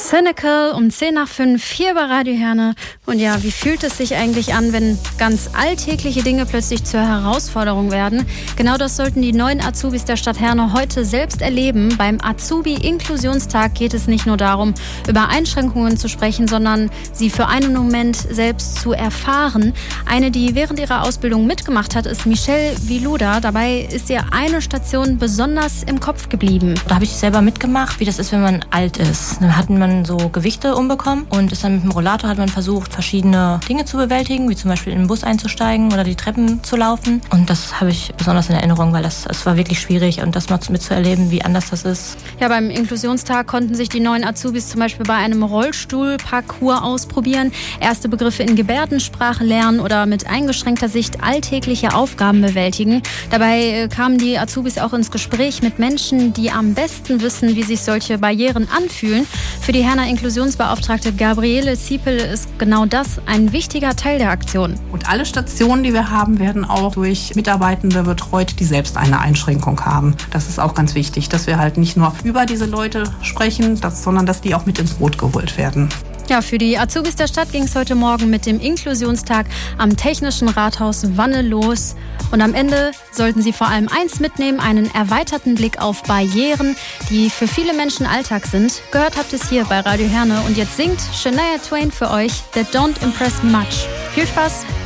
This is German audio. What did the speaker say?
Cynical um 10:05 hier bei Radio Herne. Und ja, wie fühlt es sich eigentlich an, wenn ganz alltägliche Dinge plötzlich zur Herausforderung werden? Genau das sollten die neuen Azubis der Stadt Herne heute selbst erleben. Beim Azubi-Inklusionstag geht es nicht nur darum, über Einschränkungen zu sprechen, sondern sie für einen Moment selbst zu erfahren. Eine, die während ihrer Ausbildung mitgemacht hat, ist Michelle Viluda. Dabei ist ihr eine Station besonders im Kopf geblieben. Da habe ich selber mitgemacht, wie das ist, wenn man alt ist. Dann hatten man so Gewichte umbekommen und ist dann mit dem Rollator hat man versucht, verschiedene Dinge zu bewältigen, wie zum Beispiel in den Bus einzusteigen oder die Treppen zu laufen. Und das habe ich besonders in Erinnerung, weil es war wirklich schwierig und das mal mitzuerleben, wie anders das ist. Ja, beim Inklusionstag konnten sich die neuen Azubis zum Beispiel bei einem Rollstuhlparcours ausprobieren, erste Begriffe in Gebärdensprache lernen oder mit eingeschränkter Sicht alltägliche Aufgaben bewältigen. Dabei kamen die Azubis auch ins Gespräch mit Menschen, die am besten wissen, wie sich solche Barrieren anfühlen. Für die Herner Inklusionsbeauftragte Gabriele Ziepel ist genau das ein wichtiger Teil der Aktion. Und alle Stationen, die wir haben, werden auch durch Mitarbeitende betreut, die selbst eine Einschränkung haben. Das ist auch ganz wichtig, dass wir halt nicht nur über diese Leute sprechen, sondern dass die auch mit ins Boot geholt werden. Ja, für die Azubis der Stadt ging es heute Morgen mit dem Inklusionstag am Technischen Rathaus Wanne los. Und am Ende sollten sie vor allem eins mitnehmen, einen erweiterten Blick auf Barrieren, die für viele Menschen Alltag sind. Gehört habt ihr es hier bei Radio Herne. Und jetzt singt Shania Twain für euch That Don't Impress Much. Viel Spaß!